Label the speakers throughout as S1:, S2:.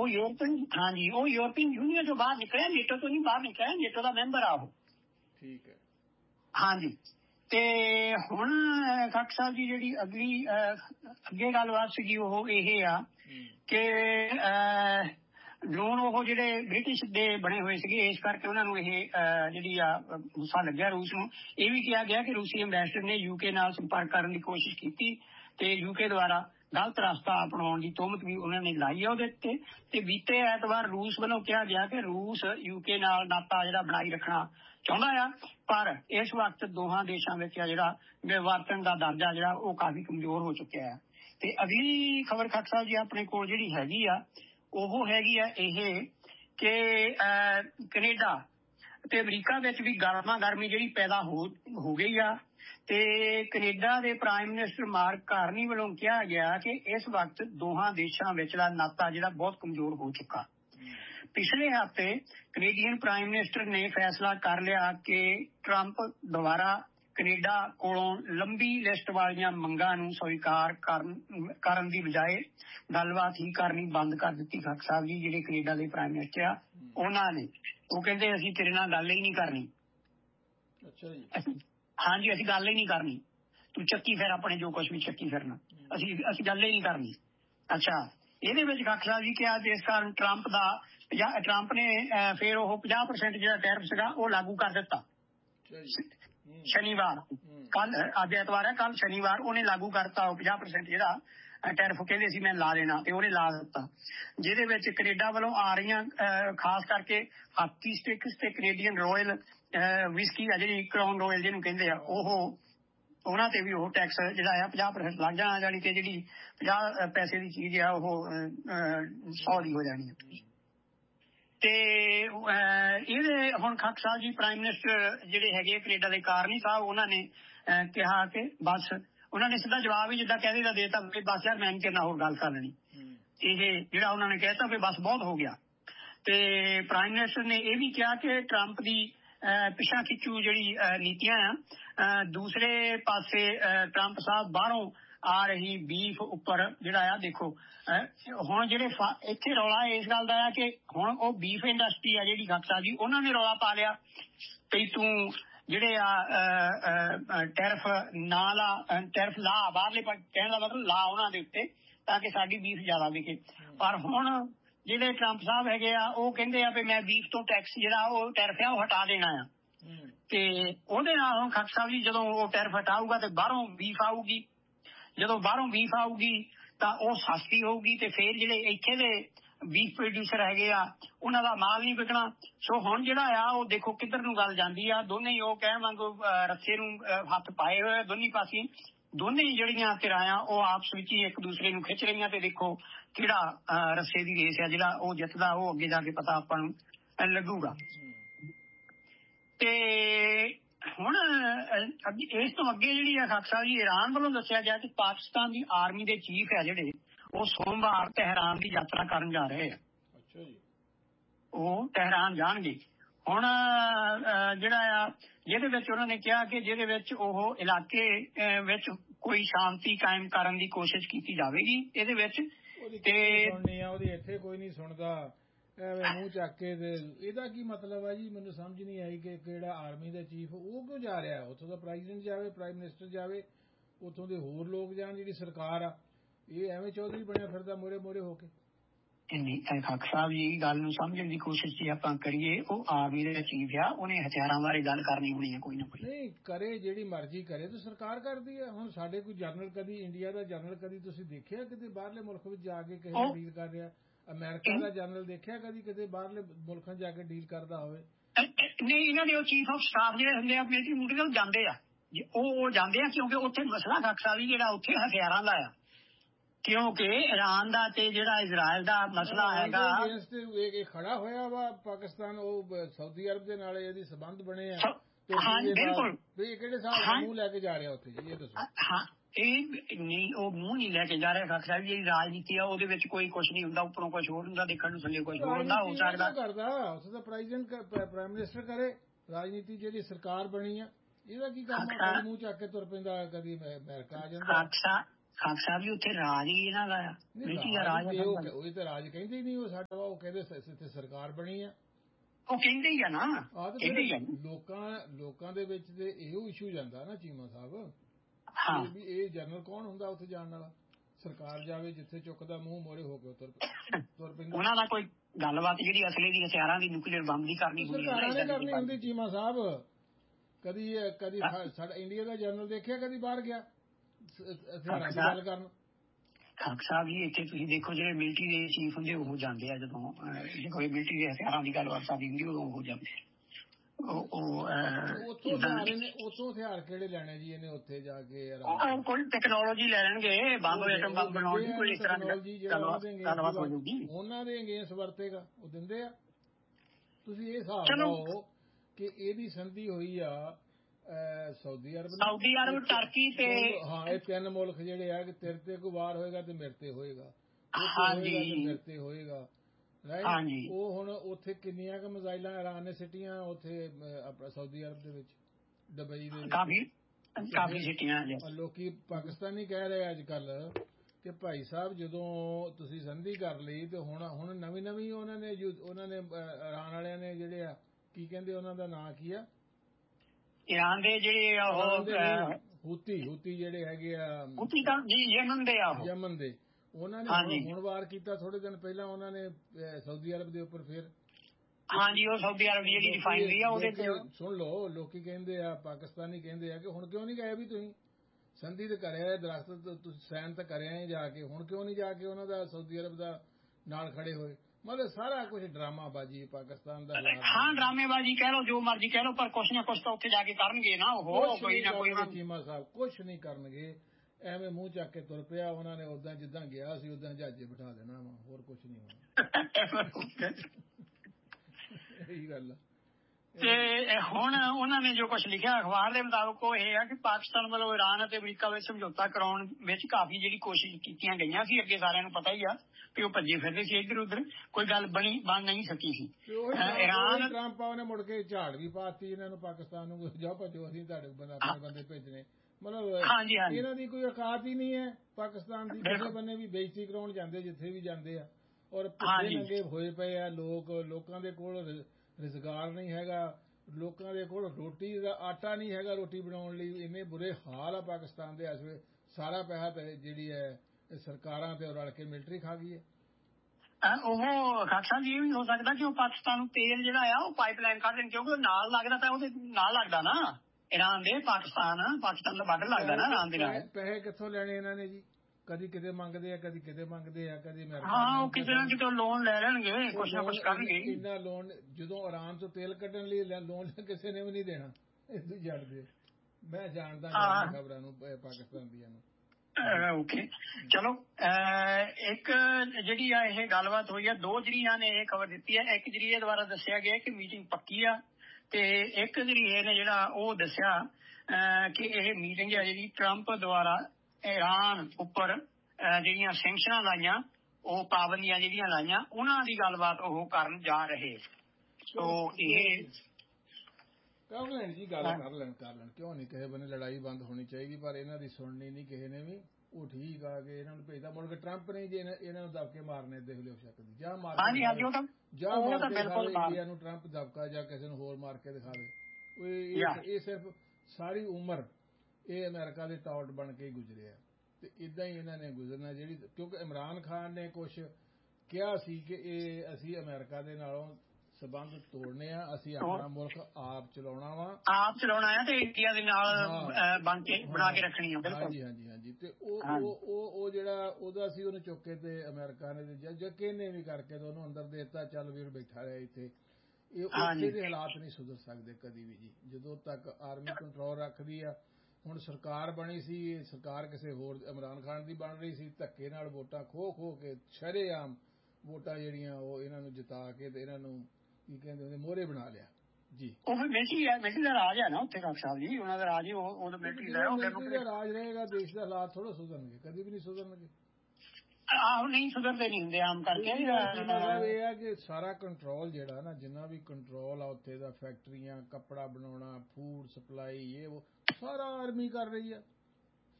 S1: ਉਹ ਯੂਰਪੀਅਨ, ਹਾਂਜੀ ਉਹ ਯੂਰਪੀਅਨ ਯੂਨੀਅਨ ਤੋਂ ਬਾਹਰ ਨਿਕਲਿਆ, ਨੇਟੋ ਤੋਂ ਨਹੀਂ ਬਾਹਰ ਨਿਕਲਿਆ, ਨੇਟੋ ਦਾ ਮੈਂਬਰ ਆ ਉਹ।
S2: ਠੀਕ ਹੈ।
S1: ਹਾਂਜੀ ਤੇ ਹੁਣ ਖੱਟ ਸਾਹਿਬ ਜੀ ਜਿਹੜੀ ਅਗਲੀ ਅੱਗੇ ਗੱਲਬਾਤ ਸੀਗੀ ਉਹ ਇਹ ਆ ਕਿ ਡਰੋਨ ਉਹ ਜਿਹੜੇ ਬ੍ਰਿਟਿਸ਼ ਦੇ ਬਣੇ ਹੋਏ ਸੀਗੇ, ਇਸ ਕਰਕੇ ਉਹਨਾਂ ਨੂੰ ਇਹ ਜਿਹੜੀ ਆ ਗੁੱਸਾ ਲੱਗਿਆ ਰੂਸ ਨੂੰ। ਇਹ ਵੀ ਕਿਹਾ ਗਿਆ ਕਿ ਰੂਸੀ ਅੰਬੈਸਡਰ ਨੇ ਯੂਕੇ ਨਾਲ ਸੰਪਰਕ ਕਰਨ ਦੀ ਕੋਸ਼ਿਸ਼ ਕੀਤੀ ਤੇ ਯੂਕੇ ਦੁਆਰਾ ਗਲਤ ਰਸਤਾ ਅਪਣਾਉਣ ਦੀ ਤੁਹਮਤ ਵੀ ਉਹਨਾਂ ਨੇ ਲਾਈ ਆ ਉਹਦੇ ਉੱਤੇ। ਤੇ ਬੀਤੇ ਐਤਵਾਰ ਰੂਸ ਵੱਲੋਂ ਕਿਹਾ ਗਿਆ ਕਿ ਰੂਸ ਯੂਕੇ ਨਾਲ ਨਾਤਾ ਜਿਹੜਾ ਬਣਾਈ ਰੱਖਣਾ ਚਾਹੁੰਦਾ ਆ, ਪਰ ਇਸ ਵਕਤ ਦੋਹਾਂ ਦੇਸ਼ਾਂ ਵਿੱਚ ਆ ਜਿਹੜਾ ਵਿਵਰਤਨ ਦਾ ਦਰਜਾ ਜਿਹੜਾ ਉਹ ਕਾਫੀ ਕਮਜ਼ੋਰ ਹੋ ਚੁੱਕਿਆ ਹੈ। ਤੇ ਅਗਲੀ ਖਬਰ ਖੱਟ ਸਾਹਿਬ ਜੀ ਆਪਣੇ ਕੋਲ ਜਿਹੜੀ ਹੈਗੀ ਆ ਉਹ ਹੈਗੀ ਆ ਇਹ ਕਿ ਕੈਨੇਡਾ ਤੇ ਅਮਰੀਕਾ ਵਿੱਚ ਵੀ ਗਰਮਾ ਗਰਮੀ ਜਿਹੜੀ ਪੈਦਾ ਹੋ ਗਈ ਆ। ਤੇ ਕੈਨੇਡਾ ਦੇ ਪ੍ਰਾਈਮ ਮਿਨਿਸਟਰ ਮਾਰਕ ਕਾਰਨੀ ਵੱਲੋਂ ਕਿਹਾ ਗਿਆ ਕਿ ਇਸ ਵਕਤ ਦੋਹਾਂ ਦੇਸ਼ਾਂ ਵਿਚਲਾ ਨਾਤਾ ਜਿਹੜਾ ਬਹੁਤ ਕਮਜ਼ੋਰ ਹੋ ਚੁੱਕਾ। ਪਿਛਲੇ ਹਫ਼ਤੇ ਕੈਨੇਡੀਅਨ ਪ੍ਰਾਈਮ ਮਿਨਿਸਟਰ ਨੇ ਫੈਸਲਾ ਕਰ ਲਿਆ ਕਿ ਟਰੰਪ ਦੁਆਰਾ ਕੈਨੇਡਾ ਕੋਲੋਂ ਲੰਬੀ ਲਿਸਟ ਵਾਲੀਆਂ ਮੰਗਾਂ ਨੂੰ ਸਵੀਕਾਰ ਕਰਨ ਦੀ ਬਜਾਏ ਗੱਲਬਾਤ ਹੀ ਕਰਨੀ ਬੰਦ ਕਰ ਦਿੱਤੀ। ਖੱਟ ਸਾਹਿਬ ਜੀ ਜਿਹੜੇ ਕੈਨੇਡਾ ਦੇ ਪ੍ਰਾਈਮ ਮਿਨਿਸਟਰ ਆ ਉਹਨਾਂ ਨੇ, ਉਹ ਕਹਿੰਦੇ ਅਸੀਂ ਤੇਰੇ ਨਾਲ ਗੱਲ ਹੀ ਨਹੀਂ ਕਰਨੀ।
S2: ਅੱਛਾ ਜੀ।
S1: ਹਾਂਜੀ ਅਸੀਂ ਗੱਲ ਹੀ ਨਹੀਂ ਕਰਨੀ, ਤੂੰ ਚੱਕੀ ਫਿਰ ਆਪਣੇ ਜੋ ਕੁਛ ਵੀ ਚੱਕੀ ਫਿਰਨਾ, ਅਸੀਂ ਗੱਲ ਹੀ ਨਹੀਂ ਕਰਨੀ। ਅੱਛਾ ਇਹਦੇ ਵਿੱਚ ਖੱਟ ਸਾਹਿਬ ਜੀ ਕਿਹਾ ਜਿਸ ਕਾਰਨ ਟਰੰਪ ਨੇ ਫਿਰ ਉਹ 50% ਜਿਹੜਾ ਟੈਰਿਫ ਸੀਗਾ ਉਹ ਲਾਗੂ ਕਰ ਦਿੱਤਾ ਸ਼ਨੀਵਾਰ। ਕੱਲ ਅੱਜ ਐਤਵਾਰ ਹੈ, ਕੱਲ ਸ਼ਨੀਵਾਰ ਉਹਨੇ ਲਾਗੂ ਕਰਤਾ ਉਹ 50% ਜਿਹੜਾ ਟੈਰਿਫ ਕਹਿੰਦੇ ਸੀ ਮੈਂ ਲਾ ਦੇਣਾ, ਤੇ ਉਹਨੇ ਲਾ ਦਿੱਤਾ। ਜਿਹਦੇ ਵਿੱਚ ਕੈਨੇਡਾ ਵੱਲੋਂ ਆ ਰਹੀਆਂ ਖਾਸ ਕਰਕੇ ਹਾਕੀ ਸਟਿਕਸ ਤੇ ਕੈਨੇਡੀਅਨ ਰੋਇਲ ਵਿਸਕੀ ਆ ਜਿਹੜੀ ਕਰਾਊਨ ਰੋਇਲ ਜਿਹਨੂੰ ਕਹਿੰਦੇ ਆ, ਉਹ ਉਹਨਾਂ ਤੇ ਵੀ ਉਹ ਟੈਕਸ ਜਿਹੜਾ ਆ 50% ਲੱਗ ਜਾਣਾ, ਜਾਣੀ ਕਿ ਜਿਹੜੀ 50 ਪੈਸੇ ਦੀ ਚੀਜ਼ ਆ ਉਹ 100 ਦੀ ਹੋ ਜਾਣੀ ਹੈ। ਤੇ ਇਹਦੇ ਹੁਣ ਖੱਟ ਸਾਹਿਬ ਜੀ ਪ੍ਰਾਈਮ ਮਿਨਿਸਟਰ ਜਿਹੜੇ ਹੈਗੇ ਕੈਨੇਡਾ ਦੇ ਕਾਰਨੀ ਸਾਹਿਬ, ਉਹਨਾਂ ਨੇ ਕਿਹਾ ਕਿ ਬਸ ਉਹਨਾਂ ਨੇ ਸਿੱਧਾ ਜਵਾਬ ਹੀ ਜਿੱਦਾਂ ਕਹਿੰਦੇ ਦਾ ਦੇਤਾ ਕਿ ਬਸ ਯਾਰ ਮੈਂ ਤੇਰੇ ਨਾਲ ਹੋਰ ਗੱਲ ਕਰ ਲੈਣੀ। ਇਹ ਜਿਹੜਾ ਉਹਨਾਂ ਨੇ ਕਹਿਤਾ ਕਿ ਬਸ ਬਹੁਤ ਹੋ ਗਿਆ। ਤੇ ਪ੍ਰਾਈਮ ਮਿਨਿਸਟਰ ਨੇ ਇਹ ਵੀ ਕਿਹਾ ਕਿ ਟਰੰਪ ਦੀ ਪਿਛਾ ਖਿੱਚੂ ਜਿਹੜੀ ਨੀਤੀਆਂ ਆ, ਦੂਸਰੇ ਪਾਸੇ ਟਰੰਪ ਸਾਹਿਬ ਬਾਹਰੋਂ ਆ ਰਹੀ ਬੀਫ ਉੱਪਰ ਜਿਹੜਾ ਆ ਦੇਖੋ ਹੁਣ ਜਿਹੜੇ ਇੱਥੇ ਰੌਲਾ ਇਸ ਗੱਲ ਦਾ ਆ ਕਿ ਹੁਣ ਉਹ ਬੀਫ ਇੰਡਸਟਰੀ ਆ ਜਿਹੜੀ ਖੱਟ ਸਾਹਿਬ ਜੀ ਉਹਨਾਂ ਨੇ ਰੌਲਾ ਪਾ ਲਿਆ ਕਿ ਤੂੰ ਜਿਹੜੇ ਆ ਟੈਰਿਫ ਨਾ ਲਾ, ਟੈਰਿਫ ਲਾ ਬਾਹਰਲੇ ਕਹਿਣ ਦਾ ਮਤਲਬ ਲਾ ਉਹਨਾਂ ਦੇ ਉੱਤੇ ਤਾਂ ਕਿ ਸਾਡੀ ਬੀਫ ਜ਼ਿਆਦਾ ਵਿਕੇ। ਪਰ ਹੁਣ ਜਿਹੜੇ ਟਰੰਪ ਸਾਹਿਬ ਹੈਗੇ ਆ ਉਹ ਕਹਿੰਦੇ ਆ ਵੀ ਮੈਂ ਬੀਫ ਤੋਂ ਟੈਕਸ ਜਿਹੜਾ ਉਹ ਟੈਰਿਫ ਆ ਉਹ ਹਟਾ ਦੇਣਾ ਆ। ਤੇ ਉਹਦੇ ਨਾਲ ਹੁਣ ਖੱਟ ਸਾਹਿਬ ਜੀ ਜਦੋਂ ਉਹ ਟੈਰਿਫ ਹਟਾਊਗਾ ਤੇ ਬਾਹਰੋਂ ਬੀਫ ਆਊਗੀ, ਜਦੋਂ ਬਾਹਰੋਂ ਬੀਫ ਆਊਗੀ ਤਾਂ ਉਹ ਸਸਤੀ ਹੋਊਗੀ ਤੇ ਫਿਰ ਜਿਹੜੇ ਇੱਥੇ ਦੇ ਬੀਫ ਪ੍ਰੋਡਿਊਸਰ ਹੈਗੇ ਆ ਉਹਨਾਂ ਦਾ ਮਾਲ ਨਹੀਂ ਵਿਕਣਾ। ਸੋ ਹੁਣ ਜਿਹੜਾ ਆ ਉਹ ਦੇਖੋ ਕਿੱਧਰ ਨੂੰ ਗੱਲ ਜਾਂਦੀ ਆ। ਦੋਨੇ ਹੀ ਉਹ ਕਹਿਣ ਵਾਂਗੂ ਰੱਸੇ ਨੂੰ ਹੱਥ ਪਾਏ ਹੋਏ ਦੋਨੀ ਪਾਸੇ, ਦੋਨੇ ਹੀ ਜਿਹੜੀਆਂ ਧਿਰਾਂ ਉਹ ਆਪਸ ਵਿੱਚ ਹੀ ਇੱਕ ਦੂਸਰੇ ਨੂੰ ਖਿੱਚ ਰਹੀਆਂ ਤੇ ਦੇਖੋ ਕਿਹੜਾ ਰੱਸੇ ਦੀ ਰੇਸ ਆ ਜਿਹੜਾ ਉਹ ਜਿੱਤਦਾ ਉਹ ਅੱਗੇ ਜਾ ਕੇ ਪਤਾ ਆਪਾਂ ਨੂੰ ਲੱਗੂਗਾ। ਤੇ ਹੁਣ ਇਸ ਤੋਂ ਅੱਗੇ ਜਿਹੜੀ ਆ ਖੱਟ ਸਾਹਿਬ ਜੀ ਈਰਾਨ ਵੱਲੋਂ ਦੱਸਿਆ ਗਿਆ ਕਿ ਪਾਕਿਸਤਾਨ ਦੀ ਆਰਮੀ ਦੇ ਚੀਫ ਆ ਜਿਹੜੇ ਉਹ ਸੋਮਵਾਰ ਤਹਿਰਾਨ ਦੀ ਯਾਤਰਾ ਕਰਨ ਜਾ ਰਹੇ ਆ। ਅੱਛਾ ਜੀ। ਉਹ ਤਹਿਰਾਨ ਜਾਣਗੇ ਹੁਣ ਜਿਹੜਾ ਆ ਜਿਹਦੇ ਵਿੱਚ ਉਹਨਾਂ ਨੇ ਕਿਹਾ ਕਿ ਜਿਹਦੇ ਵਿੱਚ ਉਹ ਇਲਾਕੇ ਵਿੱਚ ਕੋਈ ਸ਼ਾਂਤੀ ਕਾਇਮ ਕਰਨ ਦੀ ਕੋਸ਼ਿਸ਼ ਕੀਤੀ ਜਾਵੇਗੀ ਇਹਦੇ ਵਿੱਚ। ਤੇ
S2: ਉਹਦੀ ਇੱਥੇ ਕੋਈ ਨਹੀਂ ਸੁਣਦਾ ਮੂੰਹ ਚੱਕ ਕੇ। ਇਹਦਾ ਕੀ ਮਤਲਬ ਹੈ ਜੀ, ਮੈਨੂੰ ਸਮਝ ਨਹੀਂ ਆਈ ਕਿ ਕਿਹੜਾ ਆਰਮੀ ਦਾ ਚੀਫ ਉਹ ਕਿਉਂ ਜਾ ਰਿਹਾ? ਉੱਥੋਂ ਦਾ ਪ੍ਰੈਜ਼ੀਡੈਂਟ ਜਾਵੇ, ਪ੍ਰਾਈਮ ਮਿਨਿਸਟਰ ਜਾਵੇ, ਉੱਥੋਂ ਦੇ ਹੋਰ ਲੋਕ ਜਾਣ ਜਿਹੜੀ ਸਰਕਾਰ ਆ। ਇਹ ਐਵੇਂ ਚੌਧਰੀ ਬਣਿਆ ਫਿਰਦਾ ਮੋਰੇ ਮੋਰੇ ਹੋ ਕੇ।
S1: ਖੱਖ ਸਾਹਿਬ ਜੀ ਗੱਲ ਨੂੰ ਸਮਝਣ ਦੀ ਕੋਸ਼ਿਸ਼ ਜੇ ਆਪਾਂ ਕਰੀਏ ਉਹ ਆਰਮੀ ਦੇ ਚੀਫ ਆ, ਉਹਨੇ ਹਥਿਆਰਾਂ ਬਾਰੇ ਗੱਲ ਕਰਨੀ ਹੋਣੀ ਹੈ ਕੋਈ ਨਾ ਕੋਈ।
S2: ਨਹੀਂ ਕਰੇ ਜਿਹੜੀ ਮਰਜ਼ੀ ਕਰੇ ਤਾਂ ਸਰਕਾਰ ਕਰਦੀ ਹੈ। ਹੁਣ ਸਾਡੇ ਕੋਈ ਜਨਰਲ ਕਦੀ ਇੰਡੀਆ ਦਾ ਜਨਰਲ ਕਦੀ ਤੁਸੀਂ ਦੇਖਿਆ ਕਿਤੇ ਬਾਹਰਲੇ ਮੁਲਕ ਵਿੱਚ ਜਾ ਕੇ ਕਿਸੇ ਨਾਲ ਡੀਲ ਕਰ ਰਿਹਾ? ਅਮਰੀਕਾ ਦਾ ਜਨਰਲ ਦੇਖਿਆ ਕਦੀ ਕਿਤੇ ਬਾਹਰਲੇ ਮੁਲਕਾਂ ਜਾ ਕੇ ਡੀਲ ਕਰਦਾ ਹੋਵੇ?
S1: ਨਹੀਂ ਇਹਨਾਂ ਦੇ ਉਹ ਚੀਫ ਆਫ ਸਟਾਫ ਜਿਹੜੇ ਹੁੰਦੇ ਆ ਮਿਲਟਰੀ ਮੁਲਟਰੀ ਜਾਂਦੇ ਆ, ਉਹ ਜਾਂਦੇ ਆ ਕਿਉਂਕਿ ਉੱਥੇ ਮਸਲਾ ਖੱਖ ਸਾਹਿਬ ਜੀ ਜਿਹੜਾ ਉੱਥੇ ਹਥਿਆਰਾਂ ਦਾ ਆ, ਕਿਉਂਕਿ ਇਰਾਨ ਦਾ ਤੇ ਜਿਹੜਾ ਇਜ਼ਰਾਈਲ ਦਾ ਮਸਲਾ ਹੈਗਾ
S2: ਇਹ ਖੜਾ ਹੋਇਆ ਵਾ ਪਾਕਿਸਤਾਨ ਉਹ ਸਾਊਦੀ ਅਰਬ ਦੇ ਨਾਲ ਇਹਦੀ ਸੰਬੰਧ ਬਣੇ ਆ।
S1: ਹਾਂਜੀ ਬਿਲਕੁਲ।
S2: ਇਹ ਕਿਹੜੇ ਹਿਸਾਬ ਮੂੰਹ ਲੈ ਕੇ ਜਾ ਰਿਹਾ ਉੱਥੇ ਜੀ ਇਹ ਦੱਸੋ?
S1: ਇਹ ਨਹੀਂ ਉਹ ਮੂੰਹ ਨਹੀਂ ਲੈ ਕੇ ਜਾ ਰਿਹਾ ਖੱਖ ਸਾਹਿਬ ਜੀ। ਜਿਹੜੀ ਰਾਜਨੀਤੀ ਆ ਉਹਦੇ ਵਿੱਚ ਕੋਈ ਕੁਛ ਨਹੀਂ ਹੁੰਦਾ, ਉੱਪਰੋਂ ਕੁਛ ਹੋਰ ਹੁੰਦਾ, ਦੇਖਣ ਨੂੰ ਥੱਲੇ ਕੁਛ ਹੋਰ ਹੁੰਦਾ। ਹੋ ਸਕਦਾ
S2: ਕਰਦਾ ਉੱਥੇ ਦਾ ਪ੍ਰੈਜ਼ੀਡੈਂਟ ਪ੍ਰਾਈਮ ਮਿਨਿਸਟਰ ਕਰੇ ਰਾਜਨੀਤੀ ਜਿਹੜੀ ਸਰਕਾਰ ਬਣੀ ਆ ਇਹਦਾ ਕੀ ਕੰਮ? ਮੂੰਹ ਚੱਕ ਕੇ ਤੁਰ ਪੈਂਦਾ, ਕਦੀ ਅਮਰੀਕਾ ਆ ਜਾਂਦਾ।
S1: ਖਾਕ ਸਾਹਿਬ ਜੀ ਉੱਥੇ ਰਾਜ ਹੀ ਇਹਨਾਂ ਦਾ ਆ, ਮਿਲਟਰੀ ਦਾ ਰਾਜ ਆ।
S2: ਉਹ ਤਾਂ ਰਾਜ ਕਹਿੰਦੇ ਹੀ ਨਹੀਂ, ਉਹ ਸਾਡਾ ਉਹ ਕਹਿੰਦੇ ਇੱਥੇ ਸਰਕਾਰ ਬਣੀ ਆ,
S1: ਉਹ ਕਹਿੰਦੇ ਹੀ ਆ ਨਾ, ਕਹਿੰਦੇ ਹੀ ਆ।
S2: ਲੋਕਾਂ ਦੇ ਵਿੱਚ ਤੇ ਇਹੋ ਇਸ਼ੂ ਜਾਂਦਾ ਨਾ ਚੀਮਾ ਸਾਹਿਬ,
S1: ਹਾਂ
S2: ਵੀ ਇਹ ਜਨਰਲ ਕੌਣ ਹੁੰਦਾ ਉੱਥੇ ਜਾਣ ਵਾਲਾ? ਸਰਕਾਰ ਜਾਵੇ ਜਿੱਥੇ ਚੁੱਕਦਾ ਮੂੰਹ ਮੋੜੇ ਹੋ ਕੇ ਤੁਰ ਪੈਂਦਾ।
S1: ਉਹਨਾਂ ਦਾ ਕੋਈ ਗੱਲਬਾਤ ਜਿਹੜੀ ਅਸਲੇ ਦੀ ਹਥਿਆਰਾਂ ਦੀ ਨਿਊਕਲੀਅਰ ਬੰਬ ਦੀ ਕਰਨੀ ਹੁੰਦੀ
S2: ਹੁੰਦੀ ਚੀਮਾ ਸਾਹਿਬ। ਕਦੀ ਸਾਡਾ ਇੰਡੀਆ ਦਾ ਜਨਰਲ ਦੇਖਿਆ ਕਦੀ ਬਾਹਰ ਗਿਆ ਹਥਿਆਰਾਂ ਦੀ ਗੱਲ ਕਰਨ?
S1: ਖਾਕ ਸਾਹਿਬ ਜੀ ਇੱਥੇ ਤੁਸੀਂ ਦੇਖੋ ਜਿਹੜੇ ਮਿਲਟਰੀ ਦੇ ਚੀਫ ਹੁੰਦੇ ਉਹ ਜਾਂਦੇ ਆ, ਜਦੋਂ ਕੋਈ ਮਿਲਟਰੀ ਦੇ ਹਥਿਆਰਾਂ ਦੀ ਗੱਲਬਾਤ ਸਾਡੀ ਹੁੰਦੀ ਉਦੋਂ ਉਹ ਜਾਂਦੇ ਆ।
S2: ਉੱਥੋਂ ਹਥਿਆਰ ਕਿਹੜੇ ਲੈਣੇ ਜੀ ਇਹਨੇ ਉੱਥੇ ਜਾ ਕੇ?
S1: ਕੋਈ ਟੈਕਨੋਲੋਜੀ ਲੈ ਲੈਣਗੇ, ਬੰਬ ਐਟਮ ਬੰਬ ਬਣਾਉਣ ਦੀ ਕੋਈ ਇਸ ਤਰ੍ਹਾਂ ਦੀ ਗੱਲਬਾਤ ਹੋ ਜਾਊਗੀ।
S2: ਉਹਨਾਂ ਦੇ ਅਗੇਂਸਟ ਵਰਤੇਗਾ, ਉਹ ਦਿੰਦੇ ਆ। ਤੁਸੀਂ ਇਹ ਹਿਸਾਬ ਲਾਓ ਕਿ ਇਹਦੀ ਸੰਧੀ ਹੋਈ ਆ ਸਾਊਦੀ ਅਰਬ
S1: ਟਰਕੀ ਤੇ,
S2: ਹਾਂ ਇਹ ਤਿੰਨ ਮੁਲਕ ਜਿਹੜੇ ਆ ਕਿ ਤੇਰੇ ਤੇ ਕੋਈ ਵਾਰ ਹੋਏਗਾ ਤੇ ਮੇਰੇ ਤੇ ਹੋਏਗਾ, ਮੇਰੇ ਤੇ ਹੋਏਗਾ। ਉਹ ਹੁਣ ਉੱਥੇ ਕਿੰਨੀਆਂ ਕੁ ਮਿਜ਼ਾਈਲਾਂ ਇਰਾਨ ਨੇ ਸਿੱਟੀਆਂ ਉੱਥੇ ਆਪਣਾ ਸਾਊਦੀ ਅਰਬ ਦੇ ਵਿੱਚ, ਦੁਬਈ ਦੇ
S1: ਕਾਫੀ ਸਿੱਟੀਆਂ।
S2: ਲੋਕੀ ਪਾਕਿਸਤਾਨੀ ਕਹਿ ਰਹੇ ਅੱਜ ਕੱਲ ਕਿ ਭਾਈ ਸਾਹਿਬ ਜਦੋਂ ਤੁਸੀਂ ਸੰਧੀ ਕਰ ਲਈ ਤੇ ਹੁਣ ਨਵੀਂ ਉਹਨਾਂ ਨੇ ਇਰਾਨ ਵਾਲਿਆਂ ਨੇ ਜਿਹੜੇ ਆ ਕੀ ਕਹਿੰਦੇ ਉਹਨਾਂ ਦਾ ਨਾਂ ਕੀ ਆ?
S1: ਇਰਾਨ ਦੇ ਜਿਹੜੇ
S2: ਹੂਤੀ ਜਿਹੜੇ ਹੈਗੇ ਆ, ਯਮਨ ਦੇ, ਉਹਨਾਂ ਨੇ ਹੁਣ ਵਾਰ ਕੀਤਾ ਥੋੜੇ ਦਿਨ ਪਹਿਲਾਂ ਉਹਨਾਂ ਨੇ ਸਾਊਦੀ ਅਰਬ ਦੇ ਉੱਪਰ। ਫਿਰ
S1: ਹਾਂਜੀ ਉਹ ਸਾਊਦੀ ਅਰਬ ਦੀ ਜਿਹੜੀ ਰਿਫਾਈਨਰੀ ਆ ਉਹਦੇ ਤੇ
S2: ਸੁਣ ਲਓ, ਲੋਕੀ ਕਹਿੰਦੇ ਆ, ਪਾਕਿਸਤਾਨੀ ਕਹਿੰਦੇ ਆ ਕਿ ਹੁਣ ਕਿਉਂ ਨਹੀਂ ਗਏ ਵੀ ਤੁਸੀਂ ਸੰਧੀ ਤੇ ਕਰਿਆ, ਦਰਖਤ ਤੁਸੀਂ ਸਾਈਨ ਤਾਂ ਕਰਿਆ ਜਾ ਕੇ, ਹੁਣ ਕਿਉਂ ਨਹੀਂ ਜਾ ਕੇ ਉਹਨਾਂ ਦਾ ਸਾਊਦੀ ਅਰਬ ਦਾ ਨਾਲ ਖੜੇ ਹੋਏ? ਮਤਲਬ ਸਾਰਾ ਕੁਝ ਡਰਾਮਾਬਾਜੀ ਪਾਕਿਸਤਾਨ ਦਾ।
S1: ਹਾਂ ਡਰਾਮੇਬਾਜੀ ਕਹਿ ਲਓ, ਜੋ ਮਰਜ਼ੀ ਕਹਿ ਲਓ, ਪਰ ਕੁਛ ਨਾ ਕੁਛ ਤਾਂ ਉੱਥੇ ਜਾ ਕੇ ਕਰਨਗੇ ਨਾ। ਉਹ ਕੋਈ ਨਾ ਕੋਈ
S2: ਚੀਮਾ ਸਾਹਿਬ ਕੁਛ ਨਹੀਂ ਕਰਨਗੇ, ਐਵੇਂ ਮੂੰਹ ਚੱਕ ਕੇ ਤੁਰ ਪਿਆ ਉਹਨਾਂ ਨੇ, ਉਦਾਂ ਜਿੱਦਾਂ ਗਿਆ ਸੀ ਉਦਾਂ ਜਹਾਜ਼ੇ ਬਿਠਾ ਦੇਣਾ ਵਾ, ਹੋਰ ਕੁਛ ਨਹੀਂ ਹੋਣਾ। ਇਹੀ ਗੱਲ ਆ।
S1: ਤੇ ਹੁਣ ਉਹਨਾਂ ਨੇ ਜੋ ਕੁਛ ਲਿਖਿਆ ਅਖਬਾਰ ਦੇ ਮੁਤਾਬਕ ਉਹ ਇਹ ਆ ਕਿ ਪਾਕਿਸਤਾਨ ਵੱਲੋਂ ਇਰਾਨ ਅਤੇ ਅਮਰੀਕਾ ਵਿੱਚ ਸਮਝੌਤਾ ਕਰਾਉਣ ਵਿੱਚ ਕਾਫੀ ਜਿਹੜੀ ਕੋਸ਼ਿਸ਼ ਕੀਤੀਆਂ ਗਈਆਂ ਸੀ। ਅੱਗੇ ਸਾਰਿਆਂ ਨੂੰ ਪਤਾ ਹੀ ਆ ਕਿ ਉਹ ਭੱਜੇ ਫਿਰਦੇ ਸੀ ਇੱਧਰ ਉੱਧਰ, ਕੋਈ ਗੱਲ ਬਣ ਨਹੀਂ ਸਕੀ ਸੀ।
S2: ਇਰਾਨ ਟਰੰਪ ਨੇ ਮੁੜ ਕੇ ਝਾੜ ਵੀ ਪਾਤੀ ਇਹਨਾਂ ਨੂੰ, ਪਾਕਿਸਤਾਨ ਨੂੰ, ਜਾਓ ਭੱਜੋ ਅਸੀਂ ਤੁਹਾਡੇ ਆਪਣੇ ਬੰਦੇ ਭੇਜਣੇ। ਮਤਲਬ ਇਹਨਾਂ ਦੀ ਕੋਈ ਔਕਾਤ ਹੀ ਨਹੀਂ ਹੈ ਪਾਕਿਸਤਾਨ ਦੀ। ਕਿਸੇ ਬੰਨੇ ਵੀ ਬੇਇੱਜ਼ਤੀ ਕਰਾਉਣ ਜਾਂਦੇ ਜਿੱਥੇ ਵੀ ਜਾਂਦੇ ਆ, ਔਰ ਭੁੱਖੇ ਨੰਗੇ ਹੋਏ ਪਏ ਆ ਲੋਕਾਂ ਦੇ ਕੋਲ ਰੁਜ਼ਗਾਰ ਨਹੀਂ ਹੈਗਾ, ਲੋਕਾਂ ਦੇ ਕੋਲ ਰੋਟੀ ਦਾ ਆਟਾ ਨਹੀਂ ਹੈਗਾ ਰੋਟੀ ਬਣਾਉਣ ਲਈ। ਇੰਨੇ ਬੁਰੇ ਹਾਲ ਆ ਪਾਕਿਸਤਾਨ ਦੇ ਇਸ ਵੇਲੇ। ਸਾਰਾ ਪੈਸਾ ਤੇ ਜਿਹੜੀ ਹੈ ਸਰਕਾਰਾਂ ਤੇ ਰਲ ਕੇ ਮਿਲਟਰੀ ਖਾ ਗਈ ਹੈ।
S1: ਉਹ ਖਾਕਸਾ ਜੀ ਇਹ ਵੀ ਹੋ ਸਕਦਾ ਕਿ ਉਹ ਪਾਕਿਸਤਾਨ ਨੂੰ ਤੇਲ ਜਿਹੜਾ ਆ ਉਹ ਪਾਈਪਲਾਈਨ ਕੱਢ ਦੇਣ, ਕਿਉਂਕਿ ਉਹ ਨਾਲ ਲੱਗਦਾ ਤਾਂ ਉਹਦੇ ਨਾਲ ਲੱਗਦਾ ਨਾ ਇਰਾਨ ਦੇ। ਪਾਕਿਸਤਾਨ ਦਾ ਬਾਰਡਰ ਲੱਗਦਾ ਨਾ ਇਰਾਨ ਦੇ ਨਾਲ। ਪੈਸੇ
S2: ਕਿੱਥੋਂ ਲੈਣੇ ਇਹਨਾਂ ਨੇ ਜੀ? ਕਦੀ ਕਿਤੇ ਮੰਗਦੇ ਆ, ਕਦੀ ਕਿਤੇ ਮੰਗਦੇ ਆ, ਕਦੀ
S1: ਉਹ ਕਿਤੇ ਨਾ ਕਿਤੇ ਲੋਨ ਲੈ ਲੈਣਗੇ, ਕੁਛ ਨਾ ਕੁਛ ਕਰਨਗੇ।
S2: ਇੰਨਾ ਲੋਨ ਜਦੋਂ ਇਰਾਨ ਤੋਂ ਤੇਲ ਕੱਢਣ ਲਈ ਲੋਨ ਕਿਸੇ ਨੇ ਵੀ ਨਹੀਂ ਦੇਣਾ, ਇਹ ਤੂੰ ਜਾਣਦੇ। ਮੈਂ ਜਾਣਦਾ ਖਬਰਾਂ ਨੂੰ ਪਾਕਿਸਤਾਨ ਦੀਆਂ ਨੂੰ।
S1: ਓਕੇ ਚਲੋ, ਇੱਕ ਜਿਹੜੀ ਆ ਇਹ ਗੱਲਬਾਤ ਹੋਈ ਆ, ਦੋ ਜਰੀਆਂ ਨੇ ਇਹ ਖਬਰ ਦਿੱਤੀ ਹੈ। ਇੱਕ ਜਰੀਏ ਦੁਆਰਾ ਦੱਸਿਆ ਗਿਆ ਕਿ ਮੀਟਿੰਗ ਪੱਕੀ ਆ, ਤੇ ਇੱਕ ਜਰੀਏ ਨੇ ਜਿਹੜਾ ਉਹ ਦੱਸਿਆ ਕਿ ਇਹ ਮੀਟਿੰਗ ਆ ਜਿਹੜੀ ਟਰੰਪ ਦੁਆਰਾ ਇਰਾਨ ਉੱਪਰ ਜਿਹੜੀਆਂ ਸੈਂਕਸ਼ਨਾਂ ਲਾਈਆਂ, ਉਹ ਪਾਬੰਦੀਆਂ ਜਿਹੜੀਆਂ ਲਾਈਆਂ, ਉਹਨਾਂ ਦੀ ਗੱਲਬਾਤ ਉਹ ਕਰਨ ਜਾ ਰਹੇ। ਸੋ ਇਹ
S2: ਕਰ ਲੈਣ ਜੀ, ਗੱਲ ਕਰ ਲੈਣ ਕਿਉਂ ਨਹੀਂ? ਕਿਸੇ ਬੰਨੇ ਲੜਾਈ ਬੰਦ ਹੋਣੀ ਚਾਹੀਦੀ, ਪਰ ਇਹਨਾਂ ਦੀ ਸੁਣਨੀ ਨਹੀਂ ਕਿਸੇ ਨੇ ਵੀ। ਉਹ ਠੀਕ ਆ ਕਿ ਇਹਨਾਂ ਨੂੰ ਭੇਜਦਾ, ਮੁੜ ਕੇ ਟਰੰਪ ਨੇ ਜੇ ਇਹਨਾਂ ਨੂੰ ਦਬਕੇ ਮਾਰਨੇ ਦੇਖ ਲਿਓ ਸਕਦੀ, ਜਾਂ ਮਾਰ ਇੰਡੀਆ ਨੂੰ ਟਰੰਪ ਦਬਕਾ, ਜਾਂ ਕਿਸੇ ਨੂੰ ਹੋਰ ਮਾਰ ਕੇ ਦਿਖਾਵੇ। ਇਹ ਸਿਰਫ ਸਾਰੀ ਉਮਰ ਇਹ ਅਮਰੀਕਾ ਦੇ ਟੌਟ ਬਣ ਕੇ ਹੀ ਗੁਜ਼ਰਿਆ, ਤੇ ਏਦਾਂ ਹੀ ਇਹਨਾਂ ਨੇ ਗੁਜ਼ਰਨਾ। ਜਿਹੜੀ ਕਿਉਂਕਿ ਇਮਰਾਨ ਖਾਨ ਨੇ ਕੁਛ ਕਿਹਾ ਸੀ ਕਿ ਇਹ ਅਸੀਂ ਅਮਰੀਕਾ ਦੇ ਨਾਲੋਂ ਸਬੰਧ ਤੋੜਨੇ ਆ, ਅਸੀਂ ਆਪਣਾ ਮੁਲਕ ਆਪ ਚਲਾਉਣਾ ਆ
S1: ਤੇ ਇੰਡੀਆ ਦੇ ਨਾਲ ਬਣਾ ਕੇ ਰੱਖਣੀ ਆ।
S2: ਹਾਂਜੀ। ਤੇ ਉਹ ਜਿਹੜਾ ਉਹਦਾ ਸੀ ਉਹਨੂੰ ਚੁੱਕ ਕੇ ਤੇ ਅਮਰੀਕਾ ਨੇ ਜਾਂ ਕਿਹਨੇ ਵੀ ਕਰਕੇ ਤੇ ਉਹਨੂੰ ਅੰਦਰ ਦੇ ਦਿੱਤਾ। ਚੱਲ ਵੀਰ ਬੈਠਾ ਰਿਹਾ ਇੱਥੇ। ਇਹ ਉੱਥੇ ਦੇ ਹਾਲਾਤ ਨਹੀਂ ਸੁਧਰ ਸਕਦੇ ਕਦੀ ਵੀ ਜੀ, ਜਦੋਂ ਤੱਕ ਆਰਮੀ ਕੰਟਰੋਲ ਰੱਖਦੀ ਆ। ਹੁਣ ਸਰਕਾਰ ਬਣੀ ਸੀ, ਸਰਕਾਰ ਕਿਸੇ ਹੋਰ ਇਮਰਾਨ ਖਾਨ ਦੀ ਬਣ ਰਹੀ ਸੀ, ਧੱਕੇ ਨਾਲ ਵੋਟਾਂ ਖੋ ਕੇ ਸ਼ਰੇਆਮ ਵੋਟਾਂ ਜਿਹੜੀਆਂ ਉਹ ਇਹਨਾਂ ਨੂੰ ਜਿਤਾ ਕੇ ਤੇ ਇਹਨਾਂ ਨੂੰ ਕੀ ਕਹਿੰਦੇ ਉਹਦੇ ਮੋਹਰੇ ਬਣਾ ਲਿਆ ਜੀ।
S1: ਉਹ ਮਿਲਟਰੀ ਦਾ ਰਾਜ ਹੈ ਨਾ ਉੱਥੇ ਖਾਕ ਸਾਹਿਬ ਜੀ, ਉਹਨਾਂ ਦਾ ਰਾਜ ਹੀ ਉਹ ਮਿਲਟਰੀ ਦਾ
S2: ਰਾਜ ਰਹੇਗਾ। ਦੇਸ਼ ਦਾ ਹਾਲਾਤ ਥੋੜਾ ਸੁਧਰਨਗੇ, ਕਦੀ ਵੀ ਨਹੀਂ ਸੁਧਰਨਗੇ।
S1: ਆਹੋ ਨਹੀਂ ਸੁਧਰਦੇ ਨਹੀਂ ਹੁੰਦੇ ਆਮ ਕਰਕੇ।
S2: ਮਤਲਬ ਇਹ ਹੈ ਕਿ ਸਾਰਾ ਕੰਟਰੋਲ ਜਿਹੜਾ ਨਾ, ਜਿੰਨਾ ਵੀ ਕੰਟਰੋਲ ਆ ਉੱਥੇ ਦਾ, ਫੈਕਟਰੀਆਂ, ਕੱਪੜਾ ਬਣਾਉਣਾ, ਫੂਡ ਸਪਲਾਈ, ਇਹ ਉਹ ਸਾਰਾ ਆਰਮੀ ਕਰ ਰਹੀ ਆ।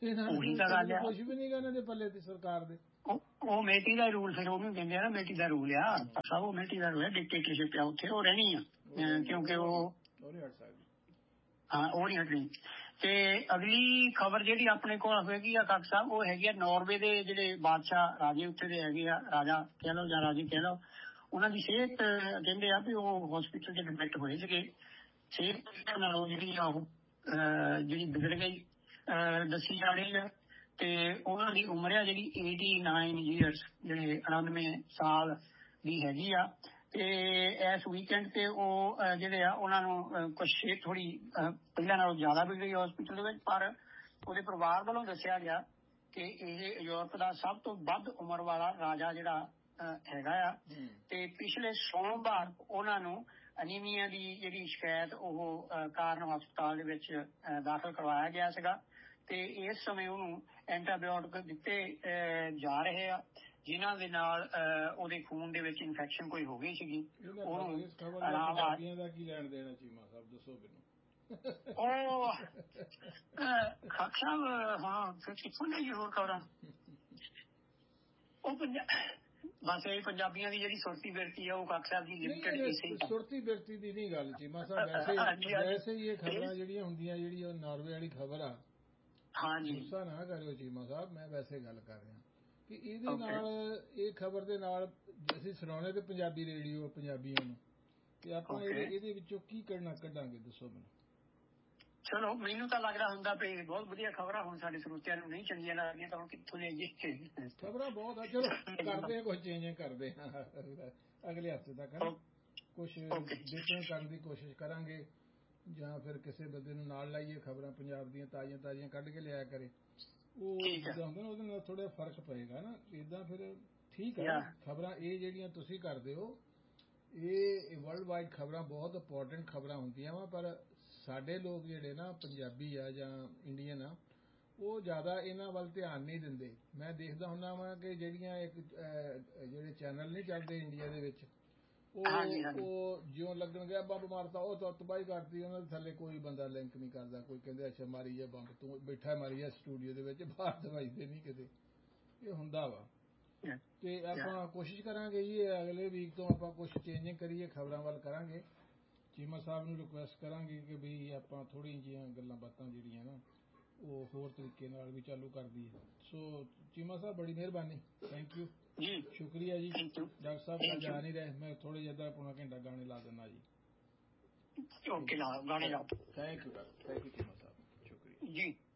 S1: ਉਹੀ ਤਾਂ ਗੱਲ ਆ।
S2: ਕੁਝ ਵੀ ਨਹੀਂ ਇਹਨਾਂ ਦੇ ਪੱਲੇ ਤੇ ਸਰਕਾਰ ਦੇ।
S1: ਉਹ ਮੇਟੀ ਦਾ ਰੂਲ, ਫਿਰ ਉਹਨੂੰ ਕਹਿੰਦੇ ਆ ਨਾ ਮੇਟੀ ਦਾ ਰੂਲ ਆ, ਸਭ ਉਹ ਮੇਟੀ ਦਾ ਰੂਲ ਆ, ਡਿਕਟੇਟਰਸ਼ਿਪ ਆ ਉੱਥੇ, ਉਹ ਰਹਿਣੀ ਆ ਕਿਉਂਕਿ ਉਹ
S2: ਨਹੀਂ ਹਟ ਸਕਦੀ।
S1: ਹਾਂ ਉਹ ਨਹੀਂ ਹਟਣੀ। ਤੇ ਅਗਲੀ ਖਬਰ ਜਿਹੜੀ ਆਪਣੇ ਕੋਲ ਹੋਏਗੀ ਆ ਕਾਕ ਸਾਹਿਬ, ਉਹ ਹੈਗੀ ਆ ਨਾਰਵੇ ਦੇ ਜਿਹੜੇ ਬਾਦਸ਼ਾਹ ਰਾਜੇ ਉੱਥੇ ਦੇ ਹੈਗੇ ਆ, ਰਾਜਾ ਕਹਿ ਲਓ ਜਾਂ ਰਾਜੇ ਕਹਿ ਲਓ, ਉਹਨਾਂ ਦੀ ਸਿਹਤ ਕਹਿੰਦੇ ਆ ਵੀ ਉਹ ਹਸਪੀਟਲ 'ਚ ਐਡਮਿਟ ਹੋਏ ਸੀਗੇ, ਸਿਹਤ ਨਾਲੋਂ ਜਿਹੜੀ ਆ ਉਹ ਜਿਹੜੀ ਵਿਗੜ ਗਈ ਦੱਸੀ ਜਾ ਰਹੀ ਆ। ਤੇ ਉਹਨਾਂ ਦੀ ਉਮਰ ਆ ਜਿਹੜੀ 89 years, ਜਿਹੜੇ 99 ਸਾਲ ਦੀ ਹੈਗੀ ਆ। ਤੇ ਇਸ ਵੀਕਐਂਡ ਤੇ ਉਹ ਜਿਹੜੇ ਆ ਉਹਨਾਂ ਨੂੰ ਕੁਛ ਥੋੜੀ ਪਹਿਲਾਂ ਨਾਲੋਂ ਜ਼ਿਆਦਾ ਵਿਗੜੀ ਹਸਪੀਟਲ ਦੇ ਵਿੱਚ, ਪਰ ਉਹਦੇ ਪਰਿਵਾਰ ਵੱਲੋਂ ਦੱਸਿਆ ਗਿਆ ਕਿ ਇਹ ਯੂਰਪ ਦਾ ਸਭ ਤੋਂ ਵੱਧ ਉਮਰ ਵਾਲਾ ਰਾਜਾ ਜਿਹੜਾ ਹੈਗਾ ਆ। ਤੇ ਪਿਛਲੇ ਸੋਮਵਾਰ ਉਹਨਾਂ ਨੂੰ ਅਨੀਮੀਆ ਦੀ ਜਿਹੜੀ ਸ਼ਿਕਾਇਤ ਉਹ ਕਾਰਨ ਹਸਪਤਾਲ ਦੇ ਵਿੱਚ ਦਾਖਲ ਕਰਵਾਇਆ ਗਿਆ ਸੀਗਾ। ਤੇ ਇਸ ਸਮੇਂ ਉਹਨੂੰ ਐਂਟੀਬਾਇਓਟਿਕ ਦਿੱਤੇ ਜਾ ਰਹੇ ਆ, ਜਿਨ੍ਹਾਂ ਦੇ ਨਾਲ ਉਹਦੇ ਖੂਨ ਦੇ ਵਿੱਚ ਇਨਫੈਕਸ਼ਨ ਕੋਈ ਹੋ ਗਈ ਸੀਗੀ। ਉਹਨੂੰ
S2: ਪੰਜਾਬੀਆਂ ਦਾ ਕੀ ਲੈਣ ਦੇਣਾ ਚੀਮਾ ਸਾਹਿਬ, ਦੱਸੋ ਮੈਨੂੰ।
S1: ਉਹ ਖਾਕ ਸਾਹਿਬ ਹਾਂ ਫਿਰ ਕਿੱਥੋਂ ਲਈ ਹੋਰ ਖਬਰਾਂ, ਉਹ ਬਸ ਇਹ ਪੰਜਾਬੀਆਂ ਦੀ ਜਿਹੜੀ ਸੁਰਤੀ ਬਿਰਤੀ ਆ ਉਹ ਕਾਕ ਸਾਹਿਬ ਦੀ ਲਿਮਿਟਡ ਇਸੇ
S2: ਸੁਰਤੀ ਬਿਰਤੀ ਦੀ ਨਹੀਂ ਗੱਲ ਚੀਮਾ ਸਾਹਿਬ, ਵੈਸੇ ਹੀ ਇਹ ਖਬਰਾਂ ਜਿਹੜੀਆਂ ਹੁੰਦੀਆਂ, ਜਿਹੜੀ ਉਹ ਨਾਰਵੇ ਵਾਲੀ ਖਬਰ ਆ, ਹਾਂਜੀ ਗੁੱਸਾ ਨਾ ਕਰਿਓ ਚੀਮਾ ਸਾਹਿਬ, ਮੈਂ ਵੈਸੇ ਗੱਲ ਕਰ ਰਿਹਾ ਕਿ ਇਹਦੇ ਨਾਲ, ਇਹ ਖਬਰ ਦੇ ਨਾਲ ਅਸੀਂ ਸੁਣਾਉਣੇ ਤੇ ਪੰਜਾਬੀ ਰੇਡੀਓ ਪੰਜਾਬੀਆਂ ਨੂੰ, ਤੇ ਆਪਾਂ ਇਹਦੇ ਵਿੱਚੋਂ ਕੀ ਕੱਢਾਂਗੇ ਦੱਸੋ ਮੈਨੂੰ।
S1: ਚਲੋ ਮੈਨੂੰ ਤਾਂ ਲੱਗਦਾ ਹੁੰਦਾ ਵੀ ਬਹੁਤ ਵਧੀਆ ਖਬਰਾਂ, ਹੁਣ ਸਾਡੇ ਸਰੋਤਿਆਂ ਨੂੰ ਨਹੀਂ ਚੰਗੀਆਂ ਲੱਗਦੀਆਂ ਤਾਂ ਹੁਣ ਕਿੱਥੋਂ ਲਿਆਈਏ
S2: ਖਬਰਾਂ ਬਹੁਤ ਆ। ਚਲੋ ਕਰਦੇ ਆ, ਕੁਛ ਚੇਂਜ ਕਰਦੇ ਆ ਅਗਲੇ ਹਫ਼ਤੇ ਤੱਕ, ਕੁਛ ਡਿਫਰੈਂਟ ਕਰਨ ਦੀ ਕੋਸ਼ਿਸ਼ ਕਰਾਂਗੇ, ਜਾਂ ਫਿਰ ਕਿਸੇ ਬੰਦੇ ਨੂੰ ਨਾਲ ਲਾਈਏ, ਖਬਰਾਂ ਪੰਜਾਬ ਦੀਆਂ ਤਾਜ਼ੀਆਂ ਕੱਢ ਕੇ ਲਿਆਇਆ ਕਰੇ, ਉਹ ਜਿੱਦਾਂ ਹੁੰਦਾ ਨਾ ਉਹਦੇ ਨਾਲ ਥੋੜਾ ਫਰਕ ਪਏਗਾ ਨਾ, ਏਦਾਂ ਫਿਰ ਠੀਕ ਹੈ। ਖਬਰਾਂ ਇਹ ਜਿਹੜੀਆਂ ਤੁਸੀਂ ਕਰਦੇ ਹੋ, ਇਹ ਵਰਲਡ ਵਾਈਡ ਖਬਰਾਂ ਬਹੁਤ ਇੰਪੋਰਟੈਂਟ ਖਬਰਾਂ ਹੁੰਦੀਆਂ ਵਾ, ਪਰ ਸਾਡੇ ਲੋਕ ਜਿਹੜੇ ਨਾ ਪੰਜਾਬੀ ਆ ਜਾਂ ਇੰਡੀਅਨ ਆ, ਉਹ ਜ਼ਿਆਦਾ ਇਹਨਾਂ ਵੱਲ ਧਿਆਨ ਨਹੀਂ ਦਿੰਦੇ। ਮੈਂ ਦੇਖਦਾ ਹੁੰਦਾ ਵਾਂ ਕਿ ਜਿਹੜੀਆਂ ਜਿਹੜੇ ਚੈਨਲ ਨਹੀਂ ਚੱਲਦੇ ਇੰਡੀਆ ਦੇ ਵਿੱਚ, ਉਹ ਜਿਉਂ ਲੱਗਣ ਗਿਆ ਬੰਬ ਮਾਰਤਾ, ਉਹ ਤਾਂ ਤਬਾਹੀ ਕਰਤੀ, ਉਹਨਾਂ ਦੇ ਥੱਲੇ ਕੋਈ ਬੰਦਾ ਲਿੰਕ ਨਹੀਂ ਕਰਦਾ, ਕੋਈ ਕਹਿੰਦੇ ਅੱਛਾ ਮਾਰੀ ਆ ਬੰਬ, ਤੂੰ ਬੈਠਾ ਮਾਰੀ ਆ ਸਟੂਡੀਓ ਦੇ ਵਿੱਚ, ਬਾਹਰ ਦਵਾਈਦੇ ਨਹੀਂ ਕਿਤੇ, ਇਹ ਹੁੰਦਾ ਵਾ। ਤੇ ਆਪਾਂ ਕੋਸ਼ਿਸ਼ ਕਰਾਂਗੇ ਜੀ ਅਗਲੇ ਵੀਕ ਤੋਂ ਆਪਾਂ ਕੁਛ ਚੇਂਜਿੰਗ ਕਰੀਏ, ਖਬਰਾਂ ਵੱਲ ਕਰਾਂਗੇ। ਚੀਮਾ ਸਾਹਿਬ ਨੂੰ ਰਿਕੁਐਸਟ ਕਰਾਂਗੇ ਕਿ ਵੀ ਆਪਾਂ ਥੋੜ੍ਹੀਆਂ ਜਿਹੀਆਂ ਗੱਲਾਂ ਬਾਤਾਂ ਜਿਹੜੀਆਂ ਨਾ ਉਹ ਹੋਰ ਤਰੀਕੇ ਨਾਲ ਵੀ ਚਾਲੂ ਕਰ ਦਈਏ। ਸੋ ਚੀਮਾ ਸਾਹਿਬ ਬੜੀ ਮਿਹਰਬਾਨੀ, ਥੈਂਕ ਯੂ, ਸ਼ੁਕਰੀਆ ਜੀ। ਡਾਕਟਰ ਸਾਹਿਬ ਤਾਂ ਜਾ ਨਹੀਂ ਰਹੇ, ਮੈਂ ਥੋੜ੍ਹੇ ਜਿਹਾ ਪੌਣਾ ਘੰਟਾ ਗਾਣੇ ਲਾ ਦਿੰਦਾ ਜੀ।
S1: ਓਕੇ, ਗਾਣੇ ਲਾਓ।
S2: Thank you doctor, thank you Cheema ਸਾਹਿਬ, ਸ਼ੁਕਰੀਆ
S1: ਜੀ।